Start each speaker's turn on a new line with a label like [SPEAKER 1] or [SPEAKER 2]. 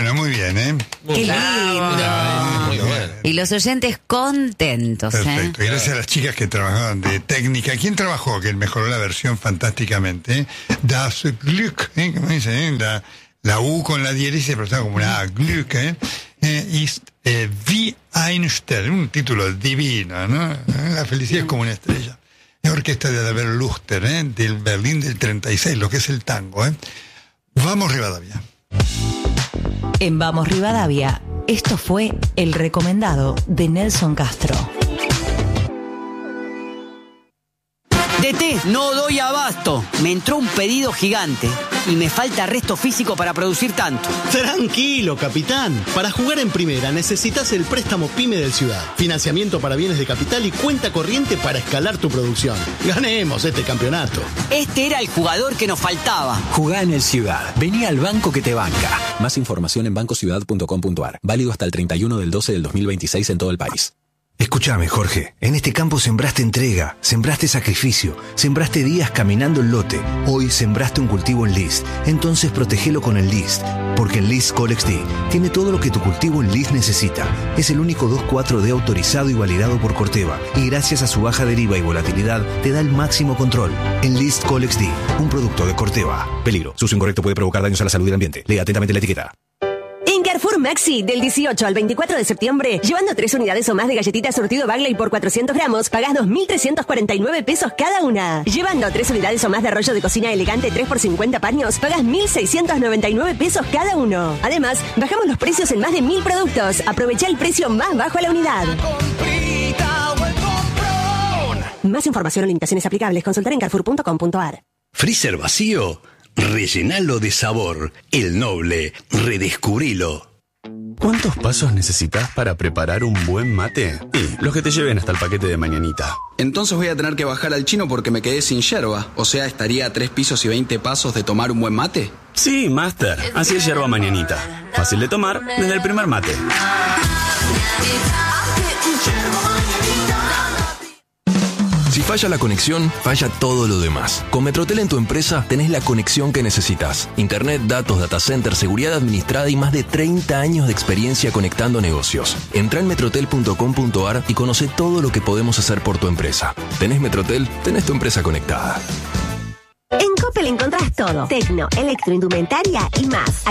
[SPEAKER 1] Bueno, muy bien, ¿eh?
[SPEAKER 2] Qué lindo.
[SPEAKER 3] Muy bueno.
[SPEAKER 2] Y los oyentes contentos,
[SPEAKER 1] Perfecto. Y gracias a las chicas que trabajaban de técnica. ¿Quién trabajó? Que mejoró la versión fantásticamente, ¿eh? Das Glück, ¿eh? ¿Cómo dice? La U con la diéresis se pronuncia como una A, Glück, ¿eh? Ist wie ein Stern, un título divino, ¿no? La felicidad es como una estrella. Es orquesta de David Luchter, ¿eh? Del Berlín del 36, lo que es el tango, ¿eh? Vamos Rivadavia.
[SPEAKER 4] En Vamos Rivadavia, esto fue el recomendado de Nelson Castro.
[SPEAKER 5] DT, no doy abasto. Me entró un pedido gigante y me falta resto físico para producir tanto.
[SPEAKER 6] Tranquilo, capitán. Para jugar en primera necesitas el préstamo PYME del Ciudad. Financiamiento para bienes de capital y cuenta corriente para escalar tu producción. Ganemos este campeonato.
[SPEAKER 5] Este era el jugador que nos faltaba.
[SPEAKER 7] Jugá en el Ciudad. Vení al banco que te banca. Más información en bancociudad.com.ar. Válido hasta el 31 del 12 del 2026 en todo el país.
[SPEAKER 8] Escúchame, Jorge, en este campo sembraste entrega, sembraste sacrificio, sembraste días caminando el lote. Hoy sembraste un cultivo en List, entonces protegelo con el List, porque el List Colex D tiene todo lo que tu cultivo en List necesita. Es el único 2,4-D autorizado y validado por Corteva, y gracias a su baja deriva y volatilidad, te da el máximo control. En List Colex D, un producto de Corteva. Peligro, su uso incorrecto puede provocar daños a la salud y el ambiente. Lea atentamente la etiqueta.
[SPEAKER 9] En Carrefour Maxi, del 18 al 24 de septiembre, llevando 3 unidades o más de galletitas surtido Bagley por 400 gramos, pagás 2.349 pesos cada una. Llevando 3 unidades o más de rollo de cocina elegante 3 por 50 paños, pagás 1.699 pesos cada uno. Además, bajamos los precios en más de 1.000 productos. Aprovecha el precio más bajo a la unidad. Más información o limitaciones aplicables, consultar en carrefour.com.ar.
[SPEAKER 10] ¿Freezer vacío? Rellenalo de sabor. El Noble. Redescubrilo.
[SPEAKER 11] ¿Cuántos pasos necesitas para preparar un buen mate? Los que te lleven hasta el paquete de mañanita.
[SPEAKER 12] Entonces voy a tener que bajar al chino porque me quedé sin yerba. O sea, ¿estaría a 3 pisos y 20 pasos de tomar un buen mate?
[SPEAKER 11] Sí, Master. Así es yerba mañanita. Fácil de tomar desde el primer mate.
[SPEAKER 13] Si falla la conexión, falla todo lo demás. Con Metrotel en tu empresa tenés la conexión que necesitas. Internet, datos, data center, seguridad administrada y más de 30 años de experiencia conectando negocios. Entrá en metrotel.com.ar y conoce todo lo que podemos hacer por tu empresa. ¿Tenés Metrotel? Tenés tu empresa conectada.
[SPEAKER 9] En Coppel encontrás todo. Tecno, electroindumentaria y más.